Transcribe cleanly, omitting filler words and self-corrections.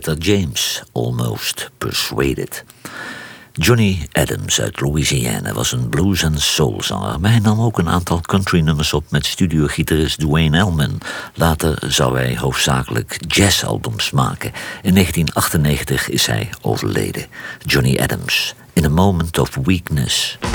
Etta James, Almost Persuaded. Johnny Adams uit Louisiana was een blues- en soulzanger, maar hij nam ook een aantal countrynummers op met studiogitarist Duane Allman. Later zou hij hoofdzakelijk jazzalbums maken. In 1998 is hij overleden. Johnny Adams, In a Moment of Weakness.